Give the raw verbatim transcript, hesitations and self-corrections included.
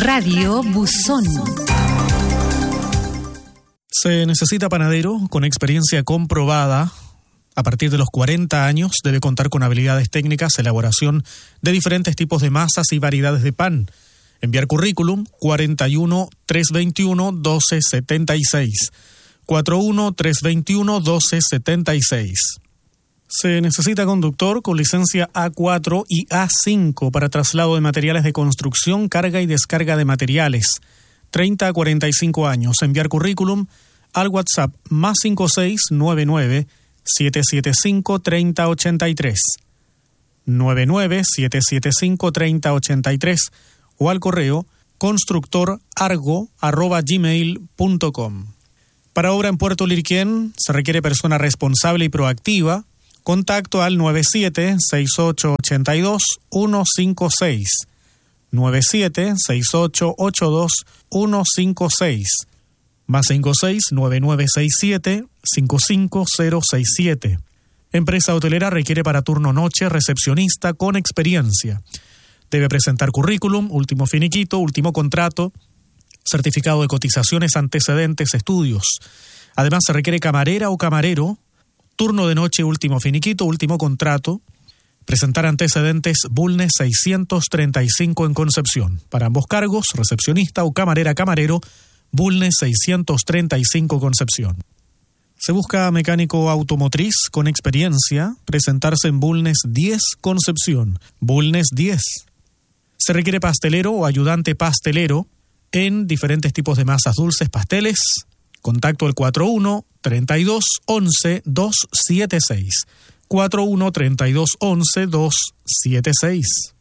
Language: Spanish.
Radio Buzón. Se necesita panadero con experiencia comprobada. A partir de los cuarenta años debe contar con habilidades técnicas, elaboración de diferentes tipos de masas y variedades de pan. Enviar currículum cuarenta y uno, trescientos veintiuno, doce setenta y seis. cuarenta y uno, trescientos veintiuno, doce setenta y seis. Se necesita conductor con licencia A cuatro y A cinco para traslado de materiales de construcción, carga y descarga de materiales. treinta a cuarenta y cinco años. Enviar currículum al WhatsApp más cinco seis nueve nueve, siete siete cinco, tres cero ocho tres. nueve nueve, siete siete cinco, tres cero ocho tres o al correo constructorargo arroba gmail punto com. Para obra en Puerto Lirquén se requiere persona responsable y proactiva. Contacto al nueve siete seis ocho ocho dos uno cinco seis. nueve siete seis ocho ocho dos uno cinco seis. Más cinco seis nueve nueve seis siete cinco cinco cero seis siete. Empresa hotelera requiere para turno noche recepcionista con experiencia. Debe presentar currículum, último finiquito, último contrato, certificado de cotizaciones, antecedentes, estudios. Además se requiere camarera o camarero, turno de noche, último finiquito, último contrato. Presentar antecedentes Bulnes seiscientos treinta y cinco en Concepción. Para ambos cargos, recepcionista o camarera camarero, Bulnes seiscientos treinta y cinco Concepción. Se busca mecánico automotriz con experiencia, presentarse en Bulnes diez Concepción, Bulnes diez. Se requiere pastelero o ayudante pastelero en diferentes tipos de masas dulces, pasteles. Contacto al cuarenta y uno, treinta y dos, once, doscientos setenta y seis. cuarenta y uno, treinta y dos, once, doscientos setenta y seis.